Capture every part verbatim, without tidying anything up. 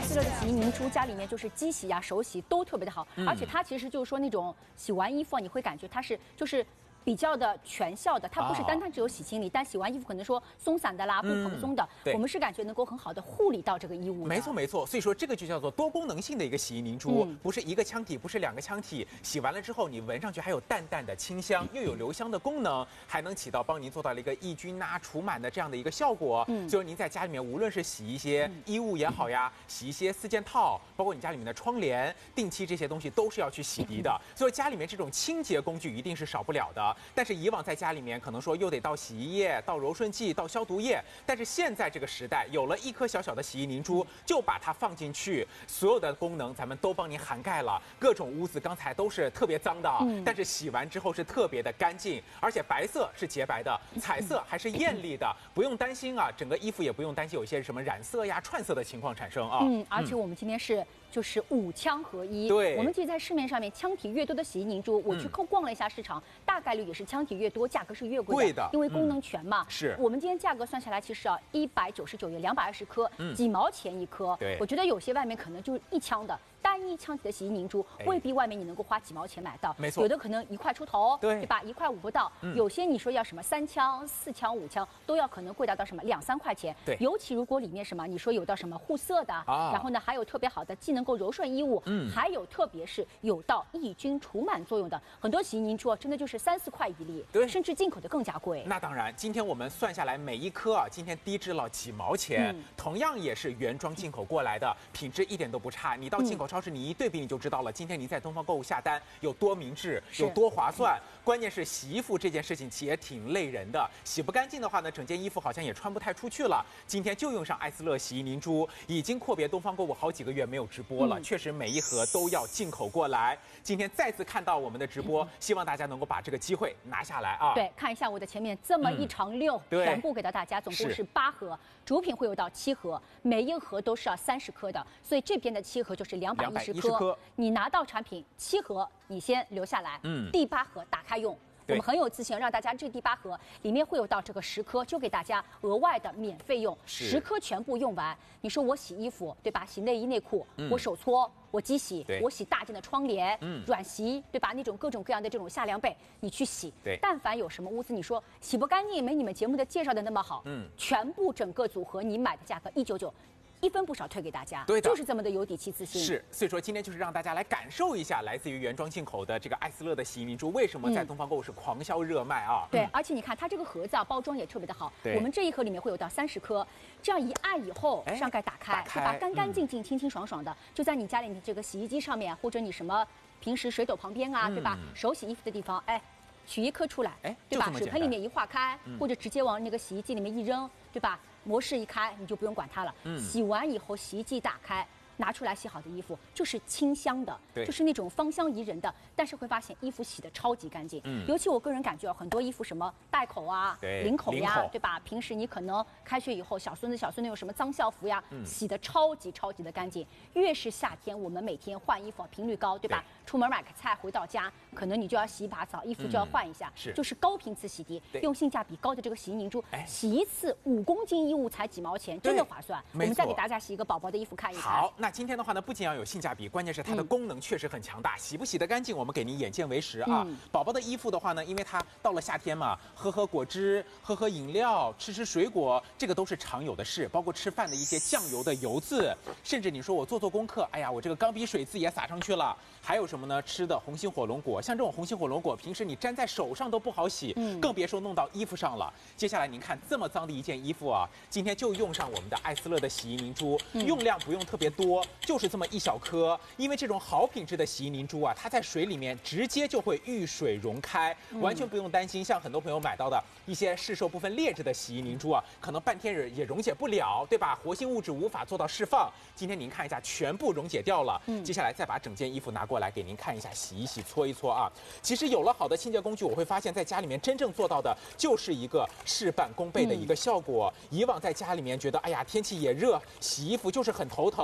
斯乐的洗衣凝珠，家里面就是机洗呀、手洗都特别的好， 嗯、 而且它其实就是说那种洗完衣服，你会感觉它是就是。 比较的全效的，它不是单单只有洗清理，但洗完衣服可能说松散的啦，不蓬松的，我们是感觉能够很好的护理到这个衣物。 没错没错，所以说这个就叫做多功能性的一个洗衣凝珠，不是一个腔体，不是两个腔体，洗完了之后你闻上去还有淡淡的清香，又有留香的功能，还能起到帮您做到了一个抑菌呐、除螨的这样的一个效果。嗯，所以您在家里面无论是洗一些衣物也好呀，洗一些四件套，包括你家里面的窗帘、定期这些东西都是要去洗涤的。所以家里面这种清洁工具一定是少不了的。但是以往在家里面可能说又得倒洗衣液、倒柔顺剂、倒消毒液，但是现在这个时代有了一颗小小的洗衣凝珠，就把它放进去，所有的功能咱们都帮您涵盖了。各种污渍刚才都是特别脏的，嗯、但是洗完之后是特别的干净，而且白色是洁白的，彩色还是艳丽的，不用担心啊，整个衣服也不用担心有一些什么染色呀、串色的情况产生啊。 嗯，而且我们今天是。 就是五腔合一。 对， 我们其实在市面上面腔体越多的洗衣凝珠，我去逛了一下市场，嗯、大概率也是腔体越多，价格是越贵的， 贵的， 因为功能全嘛。 嗯、是。 我们今天价格算下来，其实啊，一百九十九元，两百二十颗，嗯、几毛钱一颗。 对。 我觉得有些外面可能就是一腔的。 单一腔体的洗衣凝珠未必外面你能够花几毛钱买到， 没错， 有的可能一块出头， 对， 对吧？一块五不到，嗯、有些你说要什么三枪、四枪、五枪，都要可能贵达到什么两三块钱。 对， 尤其如果里面什么你说有到什么护色的，啊、然后呢还有特别好的既能够柔顺衣物，嗯，还有特别是有到抑菌除螨作用的，很多洗衣凝珠真的就是三四块一粒， 对， 甚至进口的更加贵。 那当然，今天我们算下来每一颗啊，今天低至了几毛钱，嗯、同样也是原装进口过来的，品质一点都不差。你到进口超市你一对比你就。 就知道了，今天您在东方购物下单有多明智，有多划算。关键是洗衣服这件事情其实也挺累人的，洗不干净的话呢，整件衣服好像也穿不太出去了。今天就用上艾斯乐洗衣凝珠，已经阔别东方购物好几个月没有直播了，嗯、确实每一盒都要进口过来。今天再次看到我们的直播，嗯、希望大家能够把这个机会拿下来啊！ 对，看一下我的前面这么一长溜，嗯、全部给到大家，总共是八盒，主品会有到七盒，每一盒都是要三十颗的，所以这边的七盒就是两百一十颗。 你拿到产品七盒，你先留下来，嗯，第八盒打开用。我们很有自信，让大家这第八盒里面会有到这个十颗，就给大家额外的免费用，十颗全部用完。你说我洗衣服对吧？洗内衣内裤，嗯、我手搓，我机洗，我洗大件的窗帘，嗯、软洗对吧？那种各种各样的这种夏凉被，你去洗。 对， 但凡有什么污渍，你说洗不干净，没你们节目的介绍的那么好，嗯，全部整个组合你买的价格一九九。 一分不少退给大家， 对的， 就是这么的有底气自信。 是，所以说今天就是让大家来感受一下来自于原装进口的这个艾斯乐的洗衣凝珠为什么在东方购物是狂销热卖啊！ 嗯、对，而且你看它这个盒子啊，包装也特别的好。我们这一盒里面会有到三十颗，这样一按以后，上盖打开，打开对吧？干干净净、清清爽爽的，嗯、就在你家里的这个洗衣机上面，或者你什么平时水斗旁边啊，嗯、对吧？手洗衣服的地方，哎。 取一颗出来，哎，对吧？水盆里面一化开，嗯、或者直接往那个洗衣机里面一扔，对吧？模式一开，你就不用管它了。嗯、洗完以后，洗衣机打开，拿出来洗好的衣服就是清香的，就是那种芳香宜人的。但是会发现衣服洗得超级干净，嗯、尤其我个人感觉很多衣服什么带口啊、领口呀，对吧？平时你可能开学以后，小孙子、小孙女有什么脏校服呀，嗯、洗得超级超级的干净。越是夏天，我们每天换衣服频率高，对吧？对 出门买个菜，回到家可能你就要洗一把澡，衣服就要换一下，嗯、是就是高频次洗涤，用性价比高的这个洗衣凝珠，洗一次五公斤衣物才几毛钱，真的划算。我们再给大家洗一个宝宝的衣服看一看。 好，那今天的话呢，不仅要有性价比，关键是它的功能确实很强大，嗯、洗不洗得干净，我们给您眼见为实啊。嗯、宝宝的衣服的话呢，因为它到了夏天嘛，喝喝果汁，喝喝饮料，吃吃水果，这个都是常有的事，包括吃饭的一些酱油的油渍，甚至你说我做做功课，哎呀，我这个钢笔水渍也撒上去了，还有什么呢？吃的红心火龙果，像这种红心火龙果，平时你粘在手上都不好洗，嗯、更别说弄到衣服上了。接下来您看这么脏的一件衣服啊，今天就用上我们的艾斯乐的洗衣凝珠，嗯、用量不用特别多，就是这么一小颗。因为这种好品质的洗衣凝珠啊，它在水里面直接就会遇水溶开，嗯、完全不用担心。像很多朋友买到的一些市售部分劣质的洗衣凝珠啊，可能半天也溶解不了，对吧？活性物质无法做到释放。今天您看一下，全部溶解掉了。嗯、接下来再把整件衣服拿过来给您看一下。洗一洗，搓一搓啊！其实有了好的清洁工具，我会发现在家里面真正做到的就是一个事半功倍的一个效果。嗯、以往在家里面觉得，哎呀，天气也热，洗衣服就是很头疼，有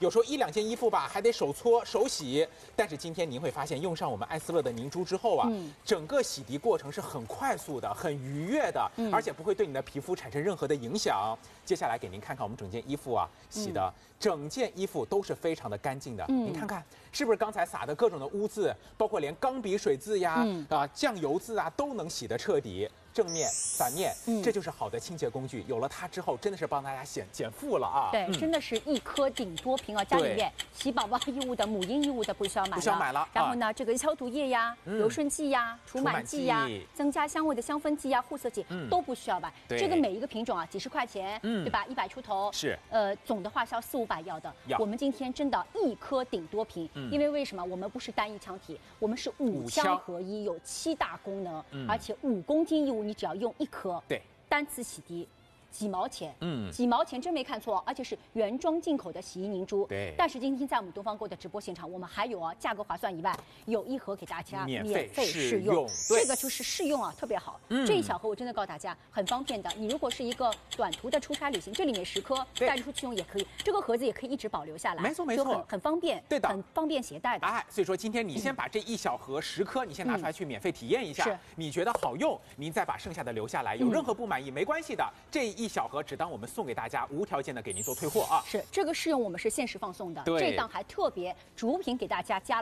有时候一两件衣服吧，还得手搓手洗。但是今天您会发现，用上我们艾斯乐的凝珠之后啊，嗯、整个洗涤过程是很快速的、很愉悦的，嗯、而且不会对你的皮肤产生任何的影响。接下来给您看看我们整件衣服啊，洗的、嗯、整件衣服都是非常的干净的。嗯、您看看是不是刚才撒的各种的污渍，包括连钢笔水渍呀、嗯、啊酱油渍啊，都能洗得彻底。正面、反面，嗯，这就是好的清洁工具。有了它之后，真的是帮大家减减负了啊！ 对，嗯、真的是一颗顶多瓶啊！家里面洗宝宝衣物的、母婴衣物的不需要买了， 不需要买了。 然后呢，啊、这个消毒液呀、嗯、柔顺剂呀、除螨剂呀、增加香味的香氛剂呀、护色剂、嗯、都不需要买。这个每一个品种啊，几十块钱，嗯、对吧？一百出头是。 呃，总的话是要四五百要的。 要。 我们今天真的一颗顶多瓶，嗯、因为为什么？我们不是单一枪体，我们是五枪合一，有七大功能，嗯、而且五公斤衣物你只要用一颗。 对， 单次洗涤几毛钱，嗯，几毛钱真没看错，而且是原装进口的洗衣凝珠。 对， 但是今天在我们东方购的直播现场，我们还有啊，价格划算以外，有一盒给大家免费试用， 这个就是试用啊，特别好。嗯，这一小盒我真的告诉大家，很方便的。你如果是一个短途的出差旅行，这里面十颗带出去用也可以，这个盒子也可以一直保留下来。 没错没错， 很很方便， 对的， 很方便携带的。 哎，所以说今天你先把这一小盒十颗，你先拿出来去免费体验一下，是你觉得好用，您再把剩下的留下来。有任何不满意没关系的，这一小盒只当我们送给大家，无条件的给您做退货啊！ 是这个试用我们是限时放送的，这档还特别主品给大家加了。